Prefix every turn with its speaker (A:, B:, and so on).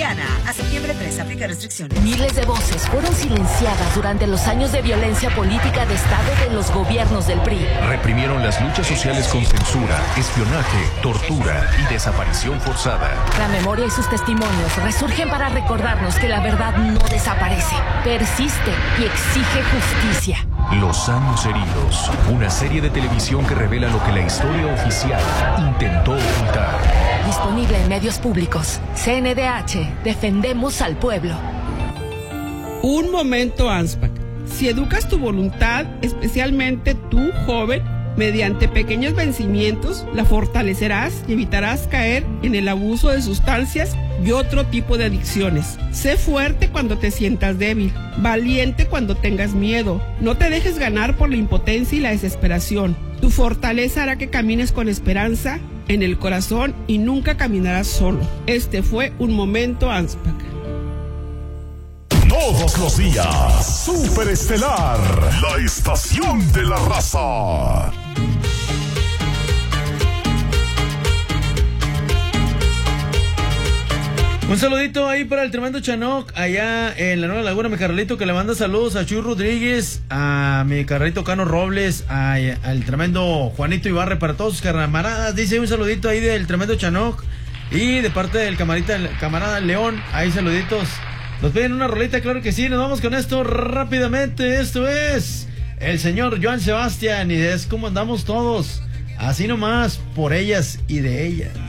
A: Dominicana. A septiembre 3, aplica restricciones.
B: Miles de voces fueron silenciadas durante los años de violencia política de Estado de los gobiernos del PRI.
C: Reprimieron las luchas sociales con censura, espionaje, tortura y desaparición forzada.
B: La memoria y sus testimonios resurgen para recordarnos que la verdad no desaparece, persiste y exige justicia.
C: Los años heridos, una serie de televisión que revela lo que la historia oficial intentó ocultar.
B: Disponible en medios públicos. CNDH, defendemos al pueblo.
D: Un momento, ANSPAC. Si educas tu voluntad, especialmente tú, joven, mediante pequeños vencimientos, la fortalecerás y evitarás caer en el abuso de sustancias y otro tipo de adicciones. Sé fuerte cuando te sientas débil, valiente cuando tengas miedo. No te dejes ganar por la impotencia y la desesperación. Tu fortaleza hará que camines con esperanza en el corazón y nunca caminarás solo. Este fue un momento, ANSPAC.
E: Todos los días, Superestelar, la estación de la raza.
F: Un saludito ahí para el tremendo Chanoc, allá en la Nueva Laguna, mi carnalito, que le manda saludos a Chuy Rodríguez, a mi carnalito Cano Robles, al tremendo Juanito Ibarre, para todos sus camaradas. Dice un saludito ahí del tremendo Chanoc, y de parte del camarada León, ahí saluditos. Nos piden una rolita, claro que sí. Nos vamos con esto rápidamente. Esto es el señor Joan Sebastián, y es como andamos todos, así nomás, por ellas y de ellas.